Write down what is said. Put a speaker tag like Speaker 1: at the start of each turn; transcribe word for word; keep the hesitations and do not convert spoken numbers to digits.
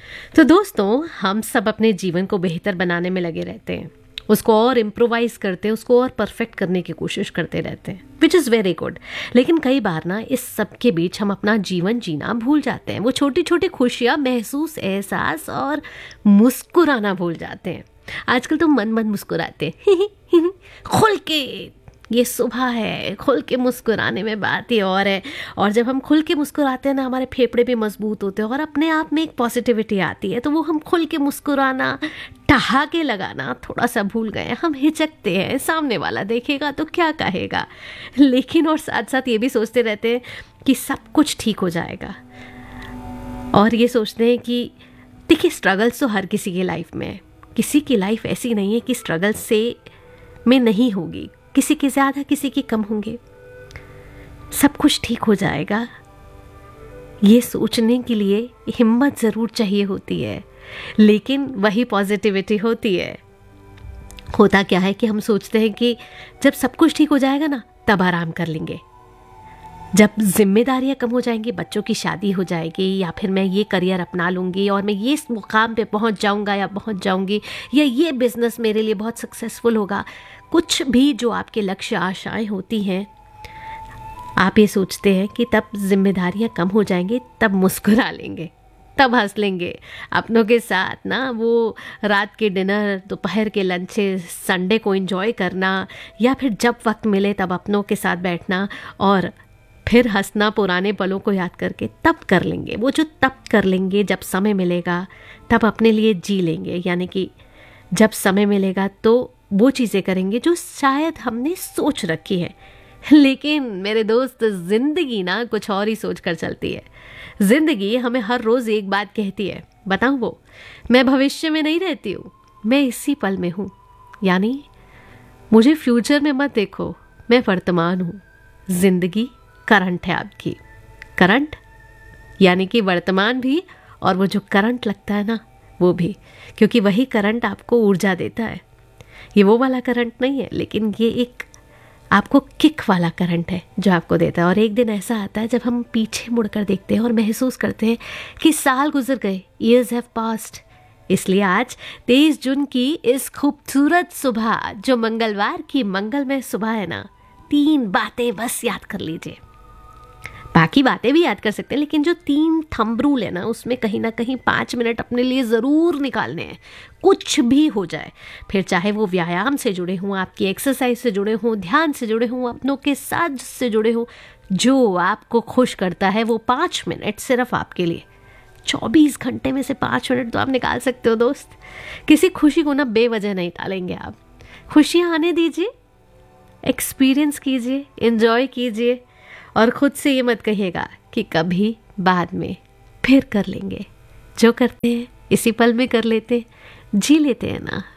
Speaker 1: तो दोस्तों, हम सब अपने जीवन को बेहतर बनाने में लगे रहते हैं, उसको और इम्प्रोवाइज करते हैं, उसको और परफेक्ट करने की कोशिश करते रहते हैं, विच इज़ वेरी गुड। लेकिन कई बार ना इस सब के बीच हम अपना जीवन जीना भूल जाते हैं। वो छोटी छोटी खुशियाँ, महसूस, एहसास और मुस्कुराना भूल जाते हैं। आजकल तो मन मन मुस्कुराते हैं खुल के। ये सुबह है, खुल के मुस्कुराने में बात ही और है। और जब हम खुल के मुस्कुराते हैं ना, हमारे फेफड़े भी मजबूत होते हैं और अपने आप में एक पॉजिटिविटी आती है। तो वो हम खुल के मुस्कुराना, ठहाके लगाना थोड़ा सा भूल गए। हम हिचकते हैं, सामने वाला देखेगा तो क्या कहेगा, लेकिन और साथ साथ ये भी सोचते रहते हैं कि सब कुछ ठीक हो जाएगा। और ये सोचते हैं कि देखिए, स्ट्रगल्स तो हर किसी की लाइफ में है। किसी की लाइफ ऐसी नहीं है कि स्ट्रगल से में नहीं होगी। किसी के ज़्यादा, किसी के कम होंगे। सब कुछ ठीक हो जाएगा, ये सोचने के लिए हिम्मत ज़रूर चाहिए होती है, लेकिन वही पॉजिटिविटी होती है। होता क्या है कि हम सोचते हैं कि जब सब कुछ ठीक हो जाएगा ना, तब आराम कर लेंगे। जब जिम्मेदारियां कम हो जाएंगी, बच्चों की शादी हो जाएगी, या फिर मैं ये करियर अपना लूँगी और मैं ये मुकाम पे पहुंच जाऊंगा या पहुंच जाऊंगी, या ये बिजनेस मेरे लिए बहुत सक्सेसफुल होगा। कुछ भी जो आपके लक्ष्य, आशाएं होती हैं, आप ये सोचते हैं कि तब जिम्मेदारियां कम हो जाएंगी, तब मुस्कुरा लेंगे, तब हंस लेंगे अपनों के साथ ना। वो रात के डिनर, दोपहर के लंचे, संडे को एंजॉय करना, या फिर जब वक्त मिले तब अपनों के साथ बैठना और फिर हंसना पुराने पलों को याद करके, तब कर लेंगे। वो जो तब कर लेंगे, जब समय मिलेगा तब अपने लिए जी लेंगे। यानी कि जब समय मिलेगा तो वो चीज़ें करेंगे जो शायद हमने सोच रखी है। लेकिन मेरे दोस्त, ज़िंदगी ना कुछ और ही सोच कर चलती है। ज़िंदगी हमें हर रोज़ एक बात कहती है, बताऊँ वो, मैं भविष्य में नहीं रहती हूँ, मैं इसी पल में हूँ। यानी मुझे फ्यूचर में मत देखो, मैं वर्तमान हूँ। ज़िंदगी करंट है आपकी। करंट यानी कि वर्तमान भी, और वो जो करंट लगता है ना, वो भी, क्योंकि वही करंट आपको ऊर्जा देता है। ये वो वाला करंट नहीं है, लेकिन ये एक आपको किक वाला करंट है जो आपको देता है। और एक दिन ऐसा आता है जब हम पीछे मुड़कर देखते हैं और महसूस करते हैं कि साल गुजर गए, ईयर्स हैव पास्ड। इसलिए आज तेईस जून की इस खूबसूरत सुबह, जो मंगलवार की मंगलमय सुबह है ना, तीन बातें बस याद कर लीजिए। बाकी बातें भी याद कर सकते हैं, लेकिन जो तीन थंब रूल है ना, उसमें कहीं ना कहीं पाँच मिनट अपने लिए ज़रूर निकालने हैं। कुछ भी हो जाए, फिर चाहे वो व्यायाम से जुड़े हों, आपकी एक्सरसाइज से जुड़े हों, ध्यान से जुड़े हों, अपनों के साथ से जुड़े हों, जो आपको खुश करता है, वो पाँच मिनट सिर्फ आपके लिए। चौबीस घंटे में से पाँच मिनट तो आप निकाल सकते हो दोस्त। किसी खुशी को ना बेवजह नहीं टालेंगे आप। खुशियाँ आने दीजिए, एक्सपीरियंस कीजिए, एंजॉय कीजिए, और खुद से ये मत कहिएगा कि कभी बाद में फिर कर लेंगे। जो करते हैं इसी पल में कर लेते हैं, जी लेते हैं ना।